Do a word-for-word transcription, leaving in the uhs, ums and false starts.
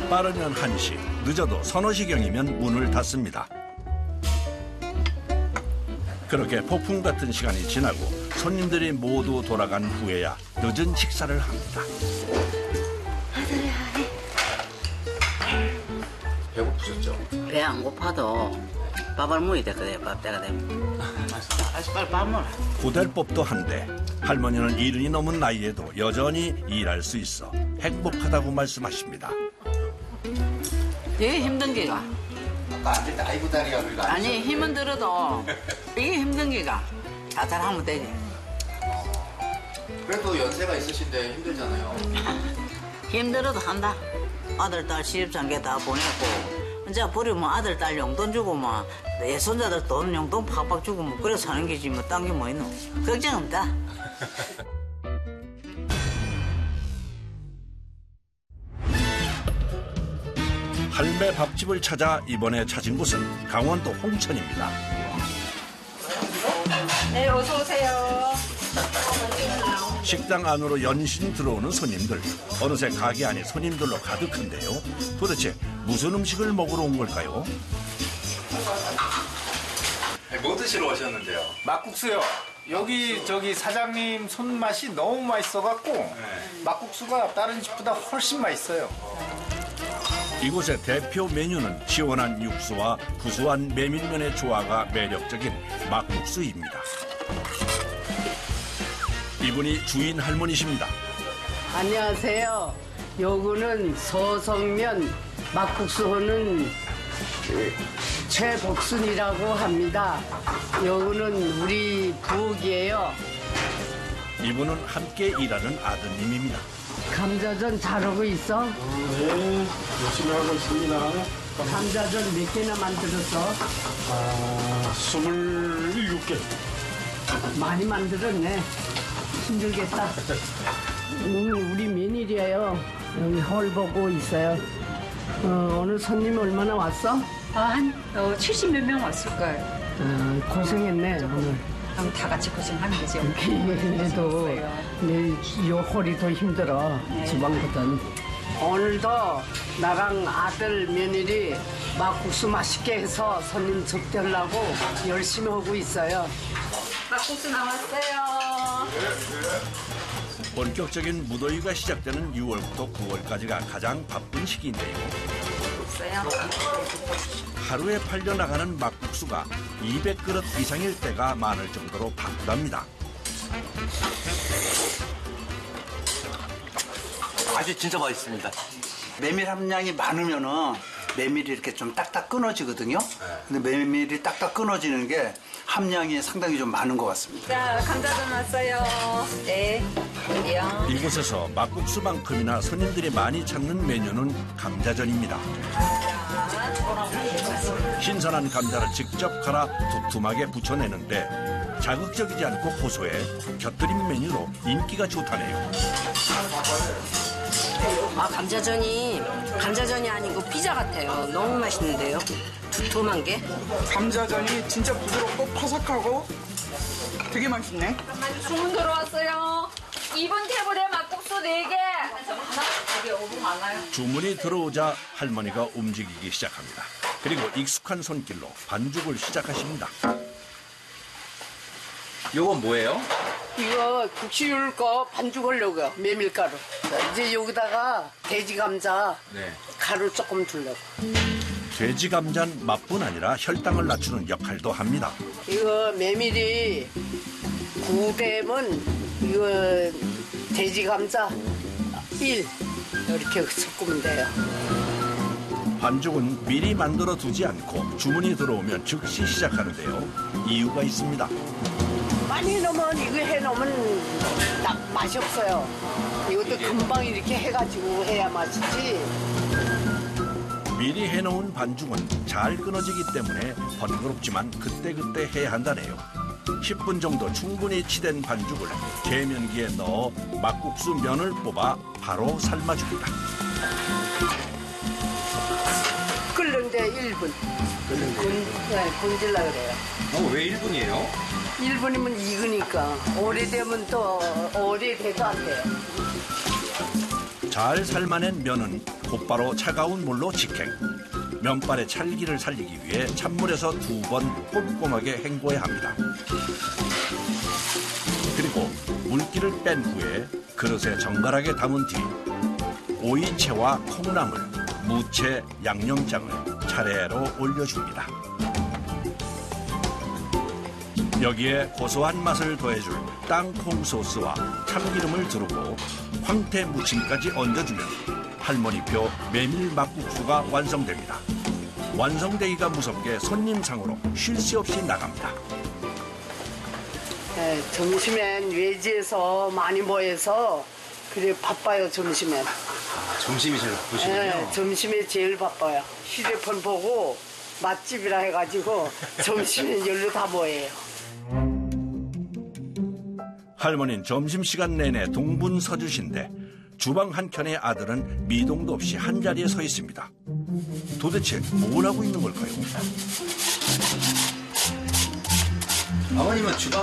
빠르면 한 시, 늦어도 서너 시경이면 문을 닫습니다. 그렇게 폭풍 같은 시간이 지나고 손님들이 모두 돌아간 후에야 늦은 식사를 합니다. 배고프셨죠? 배 안 고파도 밥을 먹어야 되거든요. 밥 때가 되면. 아직 빨리 밥 먹어라. 고될 법도 한데 할머니는 이른이 넘은 나이에도 여전히 일할 수 있어 행복하다고 말씀하십니다. 이게 힘든 기가. 아까 앉을 때 아이고 다리가 그리고 앉으셨는데. 아니 힘은 들어도 이게 힘든 기가. 자잘하면 되지. 그래도 연세가 있으신데 힘들잖아요. 힘들어도 한다. 아들, 딸 시집장계 다 보내고 이제 버리면 아들, 딸 용돈 주고 뭐 내 손자들 돈 용돈 팍팍 주고 뭐 그래 사는 게지 뭐 딴 게 뭐 있노. 걱정 없다. 할매 밥집을 찾아 이번에 찾은 곳은 강원도 홍천입니다. 네, 어서 오세요. 식당 안으로 연신 들어오는 손님들. 어느새 가게 안이 손님들로 가득한데요. 도대체 무슨 음식을 먹으러 온 걸까요? 뭐 드시러 오셨는데요? 막국수요. 여기 저기 사장님 손맛이 너무 맛있어갖고 네. 막국수가 다른 집보다 훨씬 맛있어요. 이곳의 대표 메뉴는 시원한 육수와 구수한 메밀면의 조화가 매력적인 막국수입니다. 이분이 주인 할머니십니다. 안녕하세요. 요거는 서성면 막국수는 최복순이라고 합니다. 요거는 우리 부엌이에요. 이분은 함께 일하는 아드님입니다. 감자전 잘하고 있어? 네, 열심히 하고 있습니다. 감자전 몇 개나 만들었어? 아, 스물일곱 개. 많이 만들었네. 힘들겠다. 음, 우리 며느리예요. 여기 헐 보고 있어요. 어, 오늘 손님 얼마나 왔어? 아, 한 어, 칠십 몇 명 왔을 거예요. 어, 고생했네 오늘. 그럼 다 같이 고생하는 거죠. 그래도 이 홀이 더 힘들어. 주방보다는. 오늘도 나랑 아들 며느리 막국수 맛있게 해서 손님 접대하려고 열심히 하고 있어요. 막국수 나왔어요. 본격적인 무더위가 시작되는 유월부터 구월까지가 가장 바쁜 시기인데요. 하루에 팔려나가는 막국수가 이백 그릇 이상일 때가 많을 정도로 바쁘답니다. 아주 진짜 맛있습니다. 메밀 함량이 많으면은 메밀이 이렇게 좀 딱딱 끊어지거든요. 근데 메밀이 딱딱 끊어지는 게 함량이 상당히 좀 많은 것 같습니다. 자, 감자전 왔어요. 네, 여기요. 이곳에서 막국수만큼이나 손님들이 많이 찾는 메뉴는 감자전입니다. 신선한 감자를 직접 갈아 두툼하게 부쳐내는데 자극적이지 않고 고소해 곁들임 메뉴로 인기가 좋다네요. 아, 감자전이 감자전이 아니고 피자 같아요. 너무 맛있는데요. 두툼한 게. 감자전이 진짜 부드럽고 바삭하고 되게 맛있네. 주문 들어왔어요. 이번 테이블에 막국수 네 개. 여기 오분 많아요. 주문이 들어오자 할머니가 움직이기 시작합니다. 그리고 익숙한 손길로 반죽을 시작하십니다. 요건 뭐예요? 이거 국시울 거 반죽하려고요. 메밀가루. 이제 여기다가 돼지 감자 네. 가루 조금 둘려고. 돼지 감자는 맛뿐 아니라 혈당을 낮추는 역할도 합니다. 이거 메밀이 구되면 이거 돼지 감자 일 이렇게 섞으면 돼요. 반죽은 미리 만들어 두지 않고 주문이 들어오면 즉시 시작하는데요. 이유가 있습니다. 많이 해놓으면 이거 해놓으면 딱 맛이 없어요. 이것도 금방 이렇게 해가지고 해야 맛있지. 미리 해놓은 반죽은 잘 끊어지기 때문에 번거롭지만 그때그때 해야 한다네요. 십 분 정도 충분히 치댄 반죽을 계면기에 넣어 막국수 면을 뽑아 바로 삶아줍니다. 끓는데 일 분. 분, 네, 분질라 그래요. 어, 왜 일 분이에요? 일 분이면 익으니까. 오래되면 또 오래돼도 안 돼요. 잘 삶아낸 면은 곧바로 차가운 물로 직행. 면발의 찰기를 살리기 위해 찬물에서 두 번 꼼꼼하게 헹궈야 합니다. 그리고 물기를 뺀 후에 그릇에 정갈하게 담은 뒤 오이채와 콩나물, 무채, 양념장을 차례로 올려줍니다. 여기에 고소한 맛을 더해줄 땅콩 소스와 참기름을 두르고 황태 무침까지 얹어주면 할머니표 메밀 막국수가 완성됩니다. 완성되기가 무섭게 손님상으로 쉴 새 없이 나갑니다. 네, 점심엔 외지에서 많이 모여서 그래 바빠요 점심엔. 점심이 제일 바쁘시군요. 네, 점심에 제일 바빠요. 휴대폰 보고 맛집이라 해가지고 점심엔 열로 다 모여요. 할머니는 점심시간 내내 동분서주신데 주방 한켠의 아들은 미동도 없이 한자리에 서 있습니다. 도대체 뭘 하고 있는 걸까요? 아버님은 주방